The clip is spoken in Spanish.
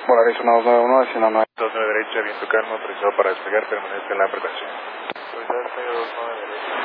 Polaris 1291, destino 9. 29 derecha, viento calmo, autorizado para despegar, permanezca en la frecuencia. Autorizado 29 derecha.